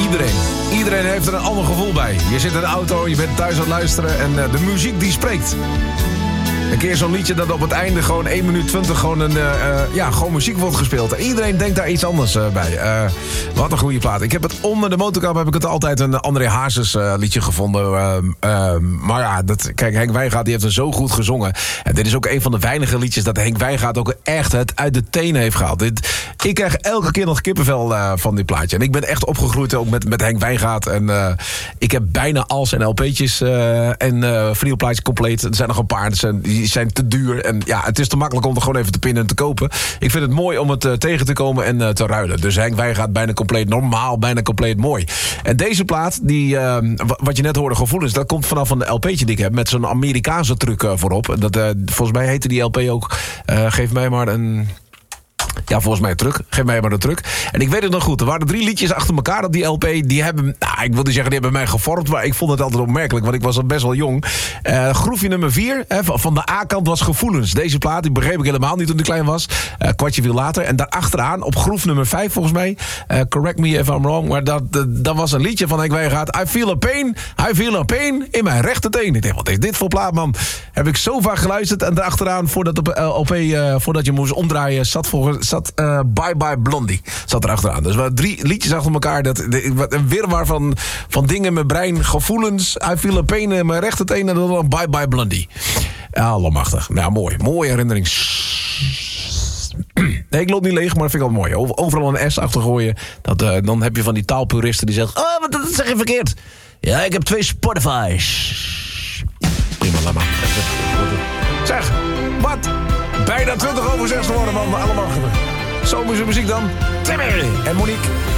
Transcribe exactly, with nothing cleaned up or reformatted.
iedereen. Iedereen heeft er een ander gevoel bij. Je zit in de auto, je bent thuis aan het luisteren en uh, de muziek die spreekt. Een keer zo'n liedje dat op het einde gewoon één minuut twintig gewoon, een, uh, uh, ja, gewoon muziek wordt gespeeld. Iedereen denkt daar iets anders uh, bij. Uh, wat een goede plaat. Ik heb het onder de motorkap heb ik het altijd een André Hazes uh, liedje gevonden. Uh, uh, maar ja, dat, kijk, Henk Wijngaard die heeft er zo goed gezongen. En dit is ook een van de weinige liedjes dat Henk Wijngaard ook echt het uit de tenen heeft gehaald. Dit, ik krijg elke keer nog kippenvel uh, van dit plaatje. En ik ben echt opgegroeid ook met, met Henk Wijngaard. En uh, ik heb bijna al zijn L P'tjes uh, en uh, vinylplaatjes compleet. Er zijn nog een paar, dat zijn, die zijn te duur. En ja, het is te makkelijk om er gewoon even te pinnen en te kopen. Ik vind het mooi om het uh, tegen te komen en uh, te ruilen. Dus Henk Wijngaard bijna compleet normaal, bijna compleet mooi. En deze plaat, die, uh, wat je net hoorde, Gevoelens, dat komt vanaf een L P'tje die ik heb met zo'n Amerikaanse truc uh, voorop. Dat, uh, volgens mij heette die L P ook uh, Geef mij maar een... Ja, volgens mij een truc. Geef mij maar een truc. En ik weet het nog goed. Er waren drie liedjes achter elkaar op die L P. Die hebben, nou, ik wil niet zeggen, die hebben mij gevormd. Maar ik vond het altijd opmerkelijk, want ik was al best wel jong. Uh, groefje nummer vier, hè, van de A-kant was Gevoelens. Deze plaat, die begreep ik helemaal niet toen ik klein was. Uh, kwartje viel later. En daarachteraan, op groef nummer vijf volgens mij. Uh, correct me if I'm wrong. Maar dat, dat, dat was een liedje van Henk Wijngaard. I feel a pain, I feel a pain in mijn rechterteen. Ik dacht, wat is dit voor plaat, man? Heb ik zo vaak geluisterd. En daarachteraan, voordat, op, uh, L P, uh, voordat je moest omdraaien, zat volgens... zat uh, Bye Bye Blondie zat er achteraan. Dus we hadden drie liedjes achter elkaar. Dat, de, een wirwar van, van dingen in mijn brein. Gevoelens, I feel a pain in mijn rechterteen. En dan Bye Bye Blondie. Allemachtig. Nou, mooi. Mooie herinnering. Nee, ik loop niet leeg, maar dat vind ik wel mooi. Overal een S achter gooien. Dat, uh, dan heb je van die taalpuristen die zeggen... Oh, wat, dat zeg je verkeerd. Ja, ik heb twee Spotify's. Prima, laat maar. Zeg, wat? Bijna twintig over zes geworden, man. Allemaal. Zomerse muziek dan. Timmy en Monique.